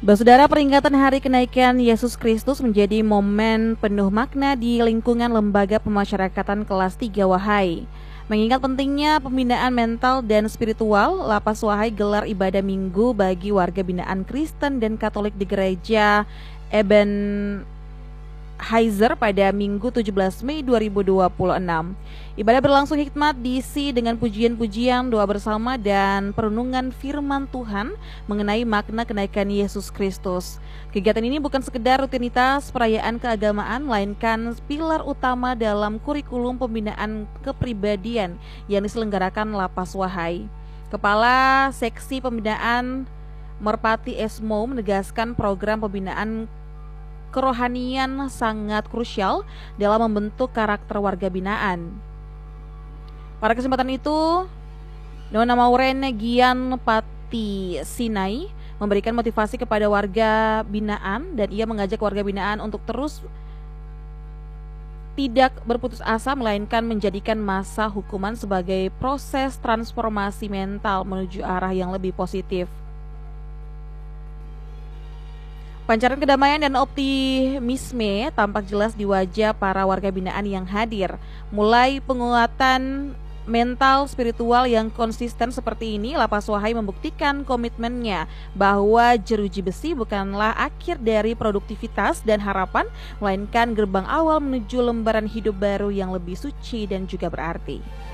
Saudara, peringatan Hari Kenaikan Yesus Kristus menjadi momen penuh makna di lingkungan lembaga pemasyarakatan kelas 3 Wahai. Mengingat pentingnya pembinaan mental dan spiritual, Lapas Wahai gelar ibadah minggu bagi warga binaan Kristen dan Katolik di gereja Ebenezer pada Minggu 17 Mei 2026. Ibadah berlangsung hikmat, diisi dengan pujian-pujian, doa bersama, dan perenungan firman Tuhan mengenai makna kenaikan Yesus Kristus. Kegiatan ini bukan sekedar rutinitas perayaan keagamaan, melainkan pilar utama dalam kurikulum pembinaan kepribadian yang diselenggarakan Lapas Wahai. Kepala Seksi Pembinaan Merpati Esmo menegaskan program pembinaan kerohanian sangat krusial dalam membentuk karakter warga binaan. Pada kesempatan itu, Nona Mauren Gian Pati Sinai memberikan motivasi kepada warga binaan, dan ia mengajak warga binaan untuk terus tidak berputus asa, melainkan menjadikan masa hukuman sebagai proses transformasi mental menuju arah yang lebih positif. Pancaran kedamaian dan optimisme tampak jelas di wajah para warga binaan yang hadir. Mulai penguatan mental spiritual yang konsisten seperti ini, Lapas Wahai membuktikan komitmennya bahwa jeruji besi bukanlah akhir dari produktivitas dan harapan, melainkan gerbang awal menuju lembaran hidup baru yang lebih suci dan juga berarti.